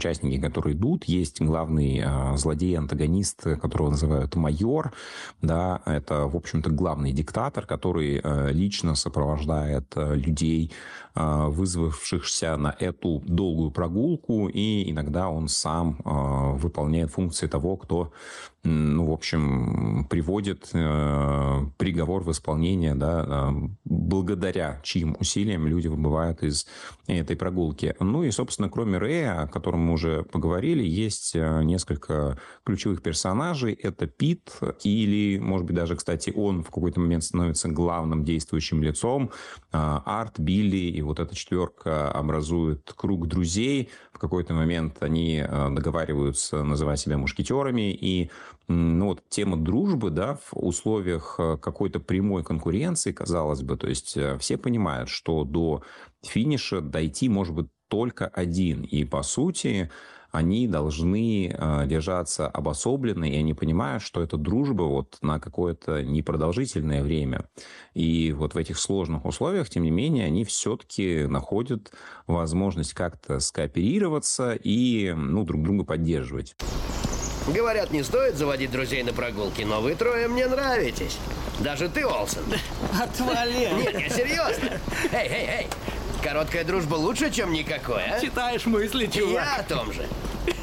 участники, которые идут. Есть главный злодей-антагонист, которого называют майор. Да, это, в общем-то, главный диктатор, который лично сопровождает людей, вызвавшихся на эту долгую прогулку, и иногда он сам выполняет функции того, кто, ну, в общем, приводит приговор в исполнение, да, благодаря чьим усилиям люди выбывают из этой прогулки. Ну и, собственно, кроме Рэя, о котором мы уже поговорили, есть несколько ключевых персонажей. Это Пит, или, может быть, даже, кстати, он в какой-то момент становится главным действующим лицом. Арт, Билли и вот эта четверка образуют круг друзей. В какой-то момент они договариваются называть себя мушкетерами. И ну, вот тема дружбы, да, в условиях какой-то прямой конкуренции, казалось бы, то есть все понимают, что до финиша дойти может быть только один. И, по сути, они должны держаться обособленно, и они понимают, что это дружба вот на какое-то непродолжительное время. И вот в этих сложных условиях, тем не менее, они все-таки находят возможность как-то скооперироваться и, ну, друг друга поддерживать. Говорят, не стоит заводить друзей на прогулки, но вы трое мне нравитесь. Даже ты, Олсен. Отвали! Нет, я серьезно. Эй! Короткая дружба лучше, чем никакой, а? Читаешь мысли, чувак. Я о том же.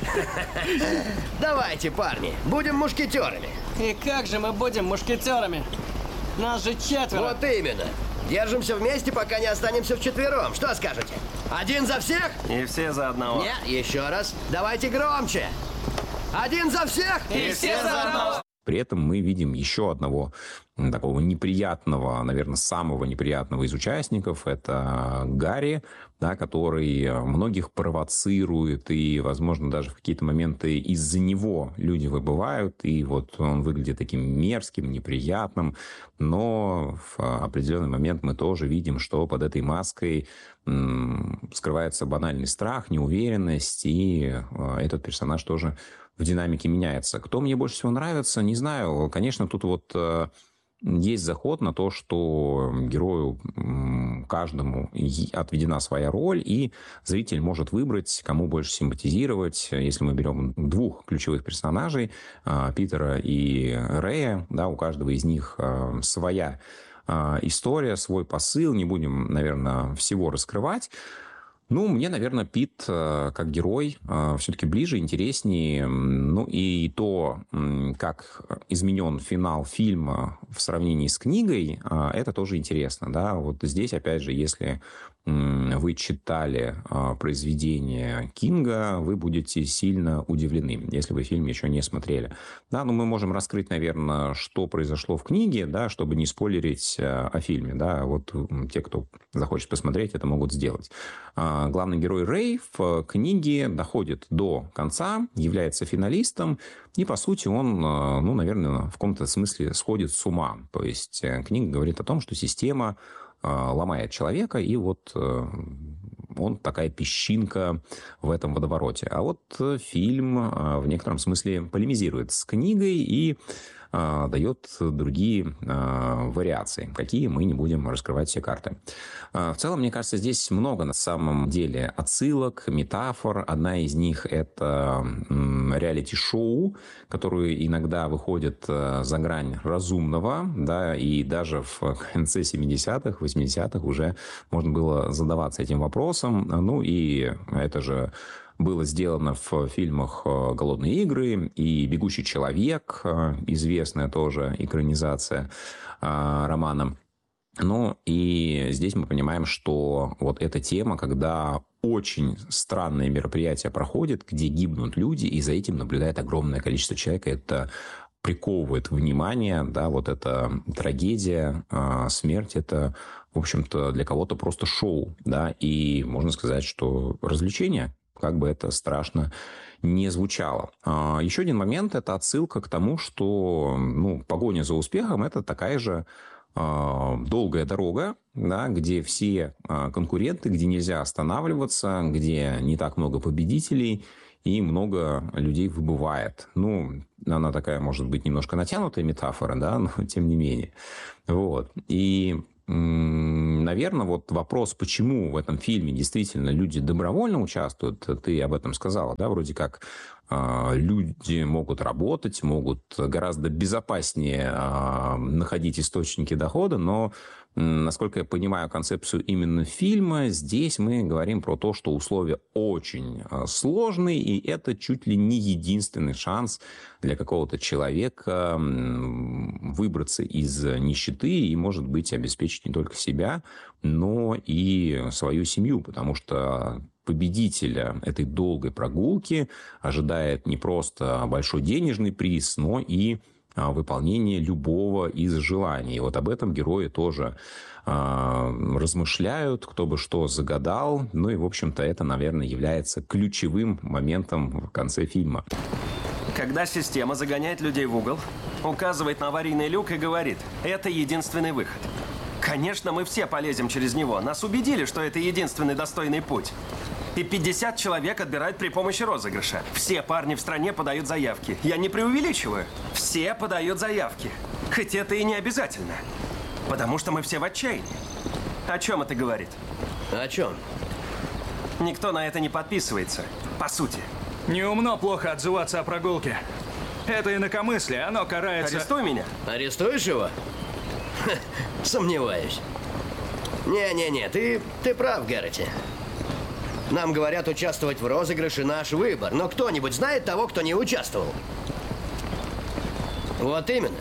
Давайте, парни, будем мушкетерами. И как же мы будем мушкетерами? Нас же 4. Вот именно. Держимся вместе, пока не останемся вчетвером. Что скажете? Один за всех? И все за одного. Не, еще раз. Давайте громче. Один за всех? И все за одного. При этом мы видим еще одного такого неприятного, наверное, самого неприятного из участников. Это Гарри, да, который многих провоцирует, и, возможно, даже в какие-то моменты из-за него люди выбывают, и вот он выглядит таким мерзким, неприятным, но в определенный момент мы тоже видим, что под этой маской скрывается банальный страх, неуверенность, и этот персонаж тоже в динамике меняется. Кто мне больше всего нравится, не знаю. Конечно, тут вот есть заход на то, что герою каждому отведена своя роль, и зритель может выбрать, кому больше симпатизировать. Если мы берем двух ключевых персонажей, Питера и Рэя, да, у каждого из них своя история, свой посыл. Не будем, наверное, всего раскрывать. Ну, мне, наверное, Пит как герой все-таки ближе, интереснее. Ну, и то, как изменен финал фильма в сравнении с книгой, это тоже интересно, да. Вот здесь, опять же, если вы читали произведение Кинга, вы будете сильно удивлены, если вы фильм еще не смотрели. Да, но мы можем раскрыть, наверное, что произошло в книге, да, чтобы не спойлерить о фильме, да. Вот те, кто захочет посмотреть, это могут сделать. Главный герой Рэй в книге доходит до конца, является финалистом, и, по сути, он, ну, наверное, в каком-то смысле сходит с ума. То есть книга говорит о том, что система ломает человека, и вот он такая песчинка в этом водовороте. А вот фильм в некотором смысле полемизирует с книгой и дает другие вариации, какие мы не будем раскрывать все карты. В целом, мне кажется, здесь много на самом деле отсылок, метафор. Одна из них – это реалити-шоу, которые иногда выходят за грань разумного, да, и даже в конце 70-х, 80-х уже можно было задаваться этим вопросом. Ну и это же было сделано в фильмах «Голодные игры» и «Бегущий человек», известная тоже экранизация романа. Ну, и здесь мы понимаем, что вот эта тема, когда очень странное мероприятие проходит, где гибнут люди, и за этим наблюдает огромное количество человек, это приковывает внимание, да, вот эта трагедия, смерть, это, в общем-то, для кого-то просто шоу, да, и можно сказать, что развлечение, как бы это страшно не звучало. Еще один момент – это отсылка к тому, что, ну, погоня за успехом – это такая же долгая дорога, да, где все конкуренты, где нельзя останавливаться, где не так много победителей и много людей выбывает. Ну, она такая, может быть, немножко натянутая метафора, да, но тем не менее. Вот. И наверное, вот вопрос, почему в этом фильме действительно люди добровольно участвуют, ты об этом сказала, да, вроде как люди могут работать, могут гораздо безопаснее находить источники дохода, но, насколько я понимаю концепцию именно фильма, здесь мы говорим про то, что условия очень сложные, и это чуть ли не единственный шанс для какого-то человека выбраться из нищеты и, может быть, обеспечить не только себя, но и свою семью, потому что победителя этой долгой прогулки ожидает не просто большой денежный приз, но и выполнение любого из желаний. И вот об этом герои тоже размышляют, кто бы что загадал. Ну и, в общем-то, это, наверное, является ключевым моментом в конце фильма. Когда система загоняет людей в угол, указывает на аварийный люк и говорит: это единственный выход. Конечно, мы все полезем через него. Нас убедили, что это единственный достойный путь. И 50 человек отбирают при помощи розыгрыша. Все парни в стране подают заявки. Я не преувеличиваю. Все подают заявки. Хоть это и не обязательно. Потому что мы все в отчаянии. О чем это говорит? О чем? Никто на это не подписывается. По сути. Неумно плохо отзываться о прогулке. Это инакомыслие, оно карается... Арестуй меня. Арестуешь его? Ха, сомневаюсь. Не-не-не, ты прав, Герати. Нам говорят, участвовать в розыгрыше наш выбор. Но кто-нибудь знает того, кто не участвовал? Вот именно.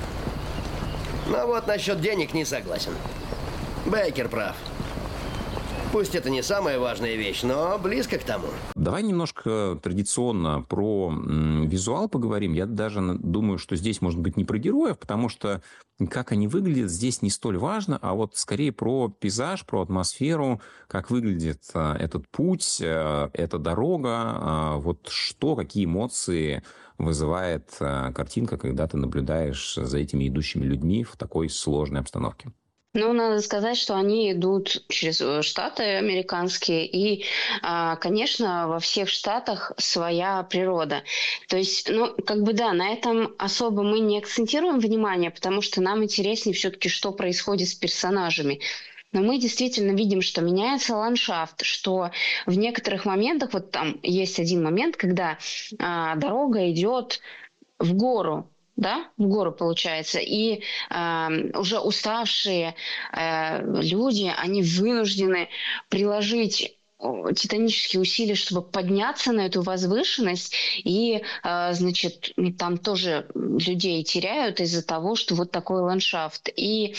Но вот насчет денег не согласен. Бейкер прав. Пусть это не самая важная вещь, но близко к тому. Давай немножко традиционно про визуал поговорим. Я даже думаю, что здесь, может быть, не про героев, потому что как они выглядят здесь не столь важно, а вот скорее про пейзаж, про атмосферу, как выглядит этот путь, эта дорога, вот что, какие эмоции вызывает картинка, когда ты наблюдаешь за этими идущими людьми в такой сложной обстановке. Ну, надо сказать, что они идут через штаты американские, и, конечно, во всех штатах своя природа. То есть, ну, как бы да, на этом особо мы не акцентируем внимание, потому что нам интереснее все-таки, что происходит с персонажами. Но мы действительно видим, что меняется ландшафт, что в некоторых моментах, вот там есть один момент, когда дорога идет в гору, да, в гору получается, и уже уставшие люди, они вынуждены приложить титанические усилия, чтобы подняться на эту возвышенность, и, значит, там тоже людей теряют из-за того, что вот такой ландшафт. И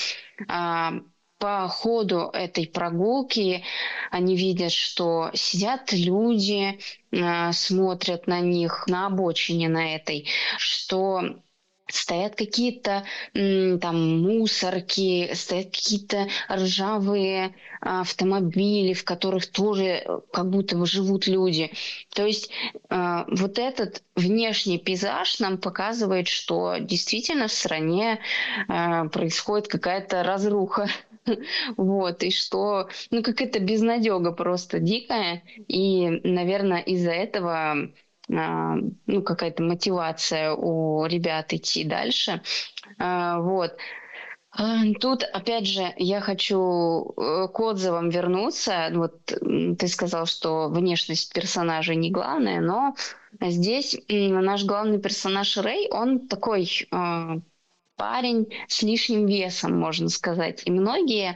по ходу этой прогулки они видят, что сидят люди, смотрят на них на обочине на этой, что стоят какие-то там мусорки, стоят какие-то ржавые автомобили, в которых тоже как будто бы живут люди. То есть вот этот внешний пейзаж нам показывает, что действительно в стране происходит какая-то разруха. Вот, и что, ну, какая-то безнадега просто дикая. И, наверное, из-за этого ну, какая-то мотивация у ребят идти дальше. Вот. Тут, опять же, я хочу к отзывам вернуться. Вот ты сказал, что внешность персонажа не главное, но здесь наш главный персонаж Рэй, он такой парень с лишним весом, можно сказать. И многие,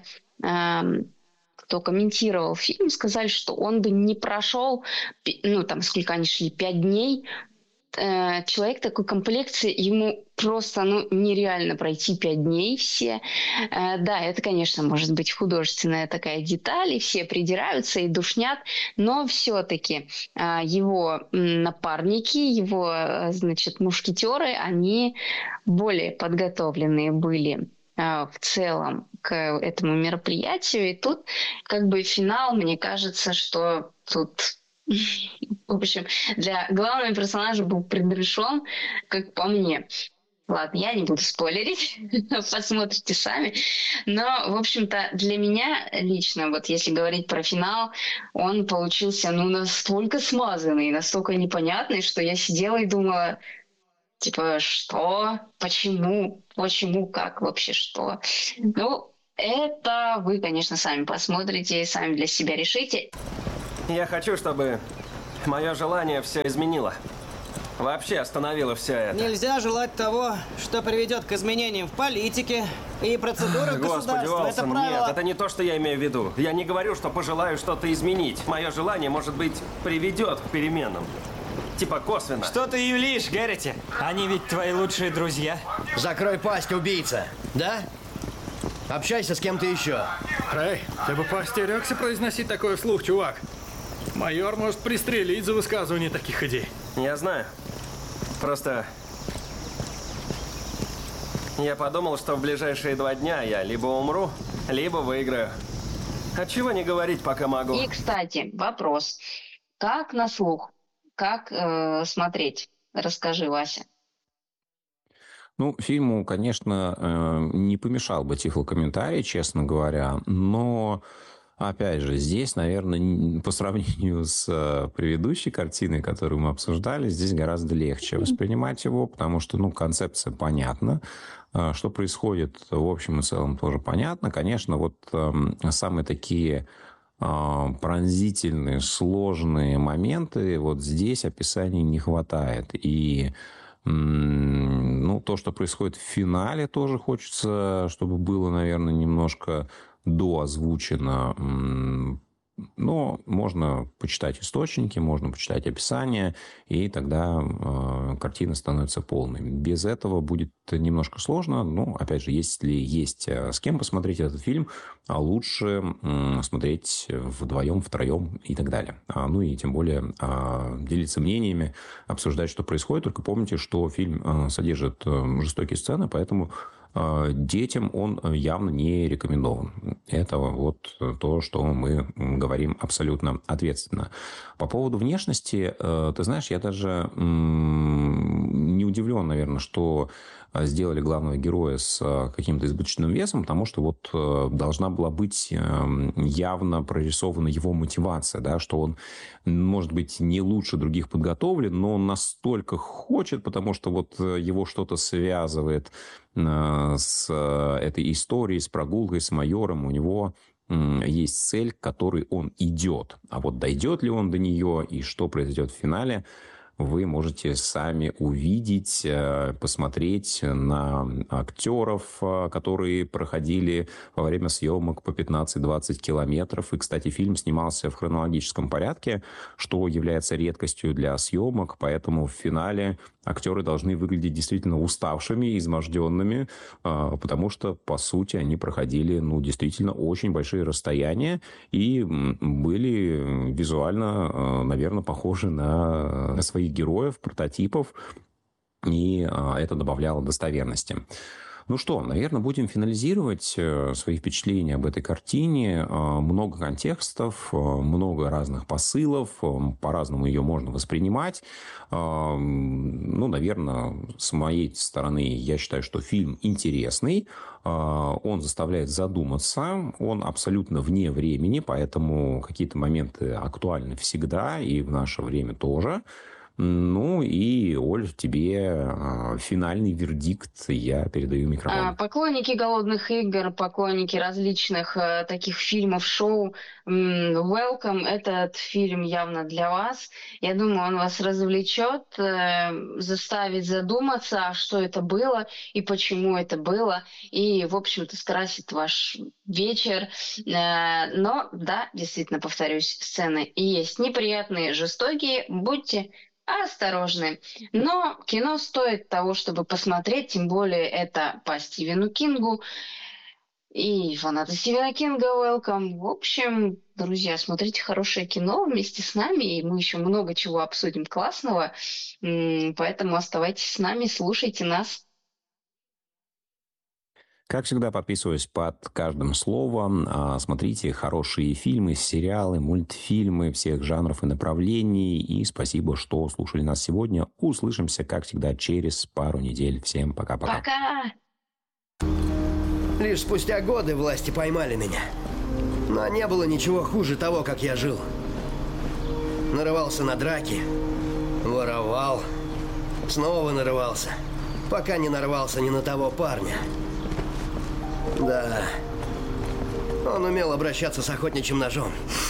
кто комментировал фильм, сказали, что он бы не прошел, ну, там, сколько они шли, 5 дней. Человек такой комплекции, ему просто, ну, нереально пройти 5 дней все. Да, это, конечно, может быть художественная такая деталь, и все придираются и душнят, но все-таки его напарники, его, значит, мушкетеры, они более подготовленные были в целом к этому мероприятию. И тут как бы финал, мне кажется, что тут... В общем, для главного персонажа был предрешен, как по мне. Ладно, я не буду спойлерить, посмотрите сами. Но, в общем-то, для меня лично, вот если говорить про финал, он получился, ну, настолько смазанный, настолько непонятный, что я сидела и думала, типа, что? Почему? Почему? Как вообще? Что? Ну, Это вы, конечно, сами посмотрите, сами для себя решите. Я хочу, чтобы мое желание все изменило. Вообще остановило все это. Нельзя желать того, что приведет к изменениям в политике и процедурах Господи, государства. Это Уолсон, правило. нет, это не то, что я имею в виду. Я не говорю, что пожелаю что-то изменить. Мое желание, может быть, приведет к переменам. Типа косвенно. Что ты юлишь, Гэрроти? Они ведь твои лучшие друзья. Закрой пасть, убийца. Да? Общайся с кем-то еще. Рэй, ты бы поостерегся произносить такое вслух, чувак. Майор может пристрелить за высказывание таких идей. Я знаю. Просто... Я подумал, что в ближайшие 2 дня я либо умру, либо выиграю. Отчего не говорить, пока могу? И, кстати, вопрос. Как на слух? Как смотреть? Расскажи, Вася. Ну, фильму, конечно, не помешал бы тифлокомментарий, честно говоря, но, опять же, здесь, наверное, по сравнению с предыдущей картиной, которую мы обсуждали, здесь гораздо легче воспринимать его, потому что, ну, концепция понятна, что происходит, в общем и целом, тоже понятно. Конечно, вот самые такие пронзительные, сложные моменты, вот здесь описаний не хватает. И ну, то, что происходит в финале, тоже хочется, чтобы было, наверное, немножко доозвучено. Но можно почитать источники, можно почитать описание, и тогда картина становится полной. Без этого будет немножко сложно. Но, опять же, если есть с кем посмотреть этот фильм, лучше смотреть вдвоем, втроем и так далее. Ну и тем более делиться мнениями, обсуждать, что происходит. Только помните, что фильм содержит жестокие сцены, поэтому детям он явно не рекомендован. Это вот то, что мы говорим абсолютно ответственно. По поводу внешности, ты знаешь, я даже не удивлен, наверное, что сделали главного героя с каким-то избыточным весом, потому что вот должна была быть явно прорисована его мотивация, да, что он, может быть, не лучше других подготовлен, но он настолько хочет, потому что вот его что-то связывает с этой историей, с прогулкой, с майором. У него есть цель, к которой он идет. А вот дойдет ли он до нее и что произойдет в финале, вы можете сами увидеть, посмотреть на актеров, которые проходили во время съемок по 15-20 километров. И, кстати, фильм снимался в хронологическом порядке, что является редкостью для съемок, поэтому в финале актеры должны выглядеть действительно уставшими, изможденными, потому что, по сути, они проходили, ну, действительно очень большие расстояния и были визуально, наверное, похожи на своих героев, прототипов, и это добавляло достоверности. Ну что, наверное, будем финализировать свои впечатления об этой картине. Много контекстов, много разных посылов, по-разному ее можно воспринимать. Ну, наверное, с моей стороны, я считаю, что фильм интересный, он заставляет задуматься, он абсолютно вне времени, поэтому какие-то моменты актуальны всегда и в наше время тоже. Ну и, Оль, тебе финальный вердикт я передаю микрофон. Поклонники «Голодных игр», поклонники различных таких фильмов, шоу, welcome. Этот фильм явно для вас. Я думаю, он вас развлечет, заставит задуматься, что это было и почему это было. И, в общем-то, скрасит ваш вечер. Но, да, действительно, повторюсь, сцены и есть неприятные, жестокие. Будьте осторожны. Но кино стоит того, чтобы посмотреть, тем более это по Стивену Кингу. И фанаты Стивена Кинга welcome. В общем, друзья, смотрите хорошее кино вместе с нами, и мы еще много чего обсудим классного. Поэтому оставайтесь с нами, слушайте нас. Как всегда, подписываюсь под каждым словом. Смотрите хорошие фильмы, сериалы, мультфильмы всех жанров и направлений. И спасибо, что слушали нас сегодня. Услышимся, как всегда, через пару недель. Всем пока-пока. Пока! Лишь спустя годы власти поймали меня. Но не было ничего хуже того, как я жил. Нарывался на драки, воровал, снова нарывался, пока не нарвался ни на того парня. Да, Он умел обращаться с охотничьим ножом.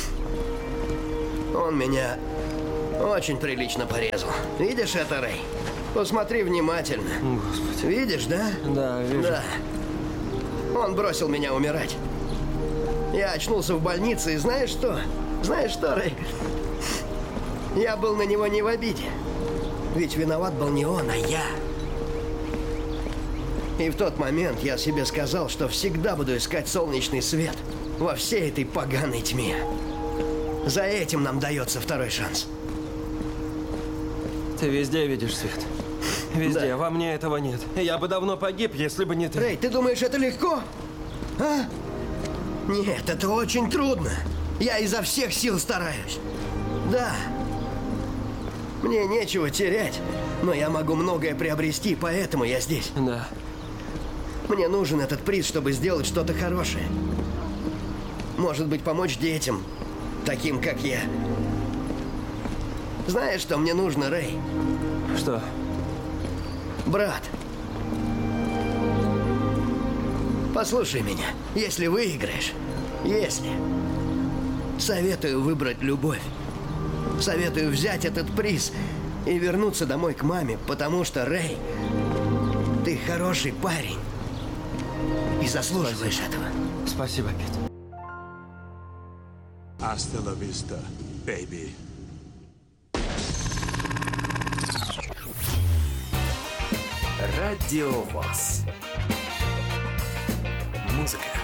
Он меня очень прилично порезал. Видишь это, Рэй? Посмотри внимательно. Господи. Видишь, да? Да, вижу. Да. Он бросил меня умирать. Я очнулся в больнице, и знаешь что? Знаешь что, Рэй? Я был на него не в обиде. Ведь виноват был не он, а я. И в тот момент я себе сказал, что всегда буду искать солнечный свет во всей этой поганой тьме. За этим нам дается второй шанс. Ты везде видишь свет. Везде. Да. Во мне этого нет. Я бы давно погиб, если бы не ты. Рэй, ты думаешь, это легко? А? Нет, это очень трудно. Я изо всех сил стараюсь. Да. Мне нечего терять, но я могу многое приобрести, поэтому я здесь. Да. Мне нужен этот приз, чтобы сделать что-то хорошее. Может быть, помочь детям, таким как я. Знаешь, что мне нужно, Рэй? Что? Брат. Послушай меня. Если выиграешь, советую выбрать любовь. Советую взять этот приз и вернуться домой к маме, потому что, Рэй, ты хороший парень. И заслуживаешь этого. Спасибо, Пит. Hasta la vista, baby. Радиовоз. Музыка,